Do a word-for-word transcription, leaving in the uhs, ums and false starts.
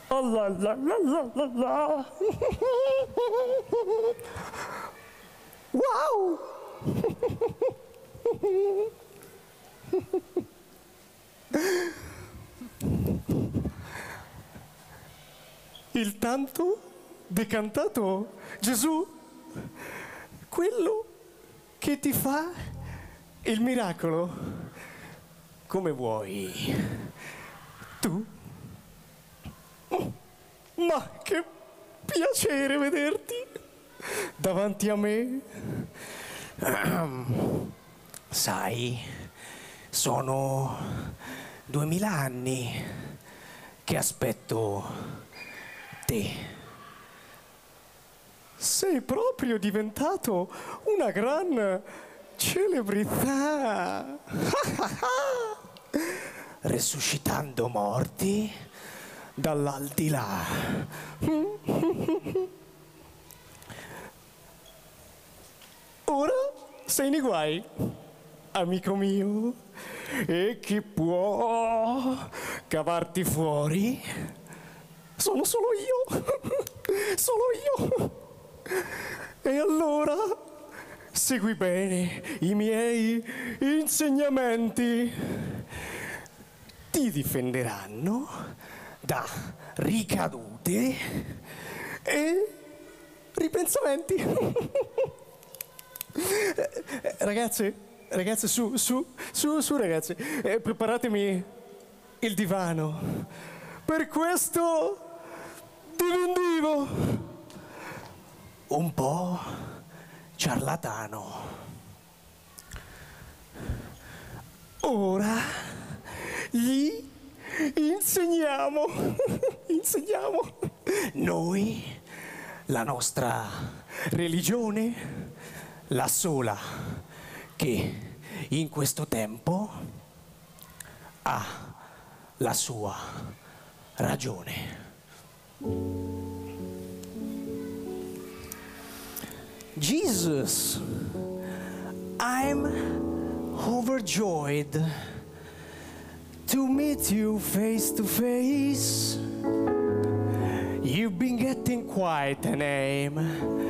Oh la la la la la la. Wow! Il tanto decantato Gesù, quello che ti fa il miracolo, come vuoi tu. Ma che piacere vederti davanti a me. Sai, sono duemila anni che aspetto te. Sei proprio diventato una gran celebrità. Resuscitando morti dall'aldilà. Ora sei nei guai, amico mio, e chi può cavarti fuori sono solo io, solo io. E allora segui bene i miei insegnamenti. Ti difenderanno da ricadute e ripensamenti. Ragazze, ragazze, su, su, su, su, ragazze, eh, preparatemi il divano. Per questo divendivo Un po' ciarlatano. ora gli insegniamo, insegniamo Noi, la nostra religione, la sola che in questo tempo ha la sua ragione. Jesus, I'm overjoyed to meet you face to face. You've been getting quite a name.